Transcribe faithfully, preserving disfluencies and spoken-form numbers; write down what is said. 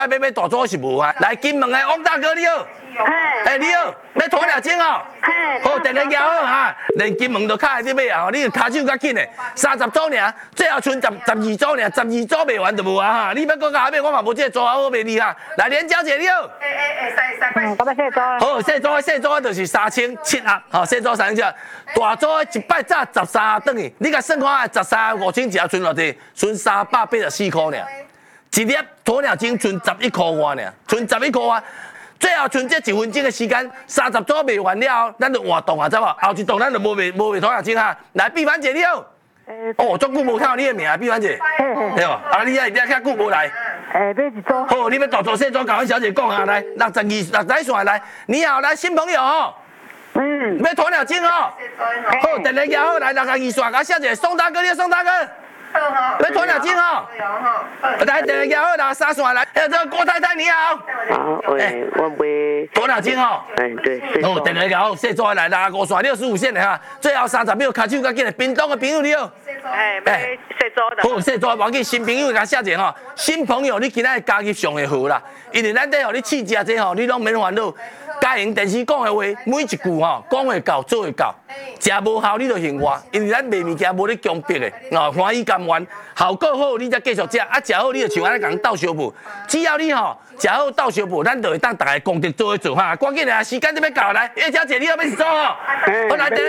要要大组是无啊。来金门的王大哥你好，哎你好，要鸵鸟精哦。好，电话摇好哈，连金门都卡在你买啊！你卡手较紧的，三十组尔，最后剩十十二组尔，十二组卖完就无啊哈！你要搁加买，我嘛无这个组好卖你哈。来，连小姐你好。 哎哎哎，三三块。我要细组。 好，细组细组就是三千七盒，吼，细组三千七，大组一摆早十三等于，你甲算看，十三五千一盒剩偌济？剩三百八十四块尔，一粒鸵鸟精剩十一块外尔，剩十一块外。最后剩这一分钟的时间，三十组卖完了，咱就换档啊，知无？后一档咱就无卖无卖鸵鸟精哈。来，碧凡姐你好。哦，足久无看到你的名，碧凡姐。对哦，啊，你啊，你啊，遐久无来。 诶，买一组。 好，你要大组细组，甲阮小姐讲啊，来，六十二六台线来。你好，来新朋友哦。嗯。要鸵鸟精哦。好，电话摇好，来六十二线，甲小姐宋大哥，你宋大哥。要鸵鸟精哦。来，电话摇好，六三线来。哎，这个郭太太你好。 好，喂，我买鸵鸟精哦。 哎，对。 哦，电话摇好，细组来六五线六十五线的哈，最后三十秒，卡手较紧的，屏东的朋友你好。 哎，买细组的。 好，细组忘记新朋友甲写者吼，新朋友你今仔加入上会好啦，因为咱这吼你试食这吼，你拢免烦恼。家营电视讲的话，每一句吼讲会到做会到，食无效你就嫌我，因为咱卖物件无咧强迫的，哦欢喜甘愿，效果好你才继续食，啊食好你就像安尼共斗相补，只要你吼食好斗相补，咱就会当大家功德做伙做哈，赶紧来，时间就要到来，叶小姐你要要是做吼，我来。